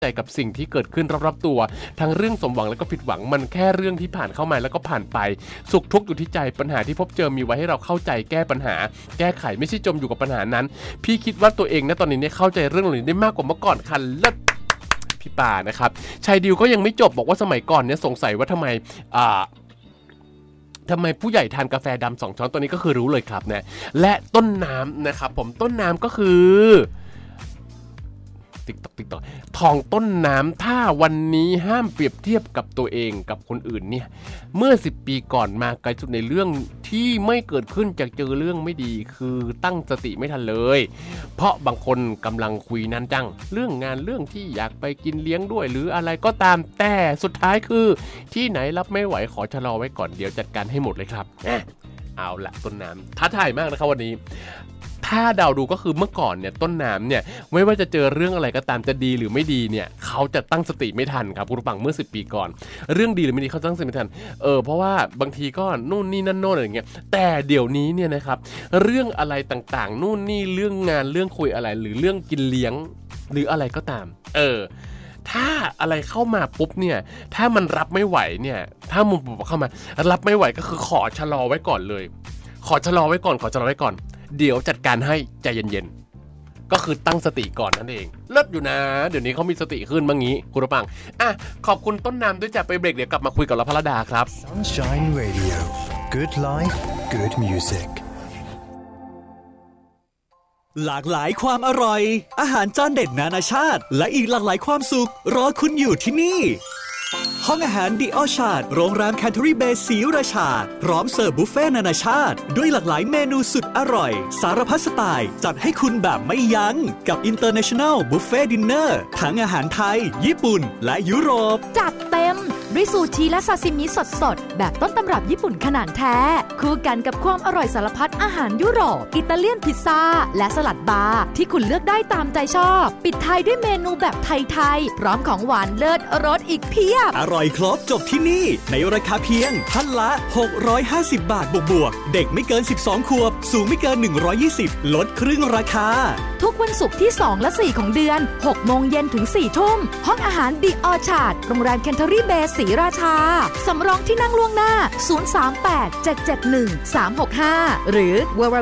ใจกับสิ่งที่เกิดขึ้นรอบๆตัวทั้งเรื่องสมหวังและก็ผิดหวังมันแค่เรื่องที่ผ่านเข้ามาแล้วก็ผ่านไปสุขทุกข์อยู่ที่ใจปัญหาที่พบเจอมีไว้ให้เราเข้าใจแก้ปัญหาแก้ไขไม่ใช่จมอยู่กับปัญหานั้นพี่คิดว่าตัวเองนะตอนนี้เนี่ยเข้าใจเรื่องเหล่านี้ได้มากกว่าเมื่อก่อนค่ะเลิศพี่ป่านะครับชายดิวก็ยังไม่จบบอกว่าสมัยก่อนเนี่ยสงสัยว่าทำไมผู้ใหญ่ทานกาแฟดำ2 ช้อนตัวนี้ก็คือรู้เลยครับนะและต้นน้ำนะครับผมต้นน้ำก็คือติ๊กต่อทองต้นน้ำถ้าวันนี้ห้ามเปรียบเทียบกับตัวเองกับคนอื่นเนี่ยเมื่อ10 ปีก่อนมาไกลสุดในเรื่องที่ไม่เกิดขึ้นจากเจอเรื่องไม่ดีคือตั้งสติไม่ทันเลยเพราะบางคนกำลังคุยนั่นจังเรื่องงานเรื่องที่อยากไปกินเลี้ยงด้วยหรืออะไรก็ตามแต่สุดท้ายคือที่ไหนรับไม่ไหวขอชะลอไว้ก่อนเดี๋ยวจัดการให้หมดเลยครับเอาละต้นน้ำท้าทายมากนะครับวันนี้ถ้าเดาดูก็คือเมื่อก่อนเนี่ยต้นน้ำเนี่ยไม่ว่าจะเจอเรื่องอะไรก็ตามจะดีหรือไม่ดีเนี่ยเขาจะตั้งสติไม่ทันครับคุณผู้ฟังเมื่อ10 ปีก่อนเรื่องดีหรือไม่ดีเขาตั้งสติไม่ทันเพราะว่าบางทีก็นู่นนี่นั่นโน่นอะไรอย่างเงี้ยแต่เดี๋ยวนี้เนี่ยนะครับเรื่องอะไรต่างๆนู่นนี่เรื่องงานเรื่องคุยอะไรหรือเรื่องกินเลี้ยงหรืออะไรก็ตามถ้าอะไรเข้ามาปุ๊บเนี่ยถ้ามันรับไม่ไหวเนี่ยถ้ามุมเข้ามารับไม่ไหวก็คือขอชะลอไว้ก่อนเลยขอชะลอไว้ก่อนเดี๋ยวจัดการให้ใจเย็นๆก็คือตั้งสติก่อนนั่นเองเลิศอยู่นะเดี๋ยวนี้เขามีสติขึ้นบ้างงี้คุณผู้ฟังขอบคุณต้นน้ำด้วยจะไปเบรกเดี๋ยวกลับมาคุยกับเราพระดาครับ Sunshine Radio Good Life Good Music หลากหลายความอร่อยอาหารจานเด็ดนานาชาติและอีกหลากหลายความสุขรอคุณอยู่ที่นี่ห้องอาหารดิออชาร์ดโรงแรมแคนเทอรี่เบย์ศรีราชาพร้อมเสิร์ฟบุฟเฟ่นานาชาติด้วยหลากหลายเมนูสุดอร่อยสารพัดสไตล์จัดให้คุณแบบไม่ยั้งกับ International Buffet Dinner ทั้งอาหารไทยญี่ปุ่นและยุโรปจัดเต็มด้วยซูชิและซาซิมิสดๆแบบต้นตำรับญี่ปุ่นขนาดแท้คู่กันกับความอร่อยสารพัดอาหารยุโรปอิตาเลียนพิซซ่าและสลัดบาร์ที่คุณเลือกได้ตามใจชอบปิดท้ายด้วยเมนูแบบไทยๆพร้อมของหวานเลิศรสอีกเพียบอร่อยครบจบที่นี่ในราคาเพียงท่านละ650 บาทบวกเด็กไม่เกิน12 ขวบสูงไม่เกิน120ลดครึ่งราคาทุกวันศุกร์ที่2และ4ของเดือน 6 โมงเย็นถึง 4 ทุ่มห้องอาหารดิออชาร์ดโรงแรมแคนเทอรี่เบย์ศรีราชาสำรองที่นั่งล่วงหน้า038-771-365หรือ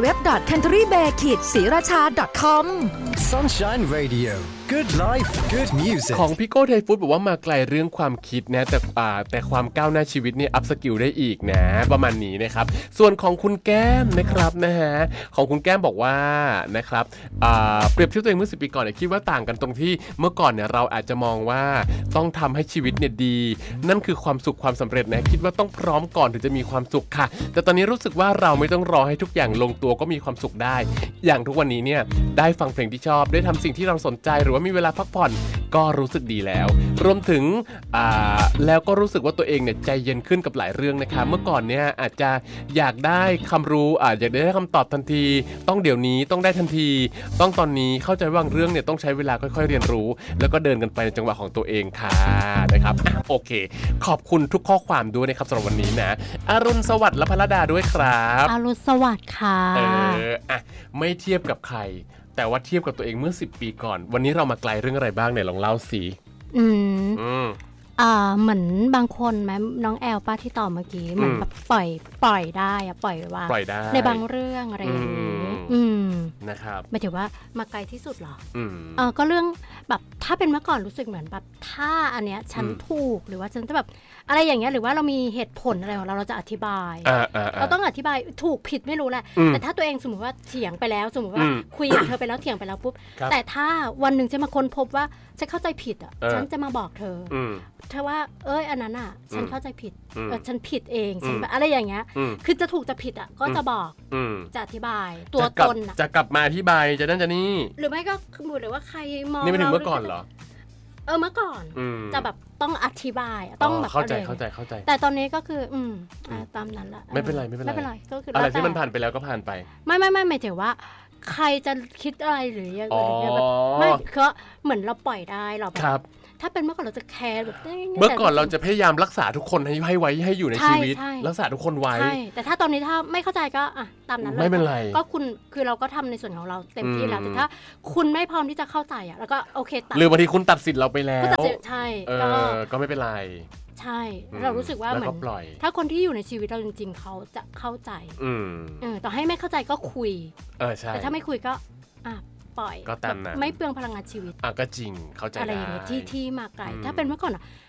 www.canterybay-sriracha.com Sunshine Radio Good Life Good Music ของพี่โก้ไทยฟู้ดบอกว่ามาไกลเรื่องความคิดนะแต่ความก้าวหน้าชีวิตเนี่ยอัพสกิลได้อีกนะประมาณนี้นะครับส่วนของคุณแก้มนะครับนะฮะของคุณแก้มบอกว่านะครับเปรียบเทียบตัวเองเมื่อ10 ปีก่อนเนี่ยคิดว่าต่างกันตรงที่เมื่อก่อนเนี่ยเราอาจจะมองว่าต้องทำให้ชีวิตเนี่ยดีนั่นคือความสุขความสำเร็จนะคิดว่าต้องพร้อมก่อนถึงจะมีความสุขค่ะแต่ตอนนี้รู้สึกว่าเราไม่ต้องรอให้ทุกอย่างลงตัวก็มีความสุขได้อย่างทุกวันนี้เนี่ยได้ฟังเพลงที่ชอบได้ทำสิ่งที่เราสนใจหรือว่ามีเวลาพักผ่อนก็รู้สึกดีแล้วรวมถึงแล้วก็รู้สึกว่าตัวเองเนี่ยใจเย็นขึ้นกับหลายเรื่องนะคะเมื่อก่อนเนี่ยอาจจะอยากได้คำรู้อยากได้คำตอบทันทีต้องเดี๋ยวนี้ต้องได้ทันทีต้องตอนนี้เข้าใจว่าเรื่องเนี่ยต้องใช้เวลาค่อยๆเรียนรู้แล้วก็เดินกันไปในจังหวะของตัวเองค่ะนะครับโอเคขอบคุณทุกข้อความด้วยนะครับสำหรับวันนี้นะอรุณสวัสดิ์และพระดาด้วยครับอรุณสวัสดิ์ค่ะไม่เทียบกับใครแต่ว่าเทียบกับตัวเองเมื่อ10 ปีก่อนวันนี้เรามาไกลเรื่องอะไรบ้างเนี่ยลองเล่าสิเหมือนบางคนไหมน้องแอลป้าที่ตอบเมื่อกี้เหมือนแบบปล่อยได้ปล่อยวางในบางเรื่องอะไรอย่างนี้นะครับหมายถึงว่ามาไกลที่สุดหรอก็เรื่องแบบถ้าเป็นเมื่อก่อนรู้สึกเหมือนแบบถ้าอันเนี้ยฉันถูกหรือว่าฉันจะแบบอะไรอย่างเงี้ยหรือว่าเรามีเหตุผลอะไรของเราจะอธิบายเราต้องอธิบายถูกผิดไม่รู้แหละแต่ถ้าตัวเองสมมติว่าเถียงไปแล้วสมมติว่าคุยกับเธอไปแล้วเถียงไปแล้วปุ๊บแต่ถ้าวันหนึ่งจะมาค้นพบว่าฉันเข้าใจผิดฉันจะมาบอกเธอว่าอันนั้นฉันเข้าใจผิดฉันผิดเองฉันอะไรอย่างเงี้ยคือจะถูกจะผิดก็จะบอกจะอธิบายตัวตนจะกลับมาอธิบายจะนั่นจะนี่หรือไม่ก็หรือว่าใครมองนี่ไม่ถึงเมื่อก่อนเหรอเมื่อก่อนจะแบบต้องอธิบายต้องแบบเข้าใจแต่ตอนนี้ก็คือตามนั้นละไม่เป็นไรก็คืออะไรที่มันผ่านไปแล้วก็ผ่านไปไม่หมายถึงว่าใครจะคิดอะไรหรือยังไงแบบไม่ก็เหมือนเราปล่อยได้เราแบบถ้าเป็นเมื่อก่อนเราจะแคร์แบบเมื่อก่อนเราจะพยายามรักษาทุกคนให้ไว้ให้อยู่ในชีวิตรักษาทุกคนไว้แต่ถ้าตอนนี้ถ้าไม่เข้าใจก็ตามนั้นเลยไม่เป็นไรก็คุณคือเราก็ทำในส่วนของเราเต็มที่แล้วแต่ถ้าคุณไม่พร้อมที่จะเข้าใจแล้วก็โอเคตัดหรือบางทีคุณตัดสินเราไปแล้วใช่ก็ไม่เป็นไรใช่เรารู้สึกว่าเหมือนถ้าคนที่อยู่ในชีวิตเราจริงๆเขาจะเข้าใจต่อให้ไม่เข้าใจก็คุยแต่ถ้าไม่คุยก็ปล่อยก็ตามนั้นไม่เปลืองพลังงานชีวิตก็จริงเข้าใจอะไรอย่างเงี้ยที่มาไกลถ้าเป็นเมื่อก่อน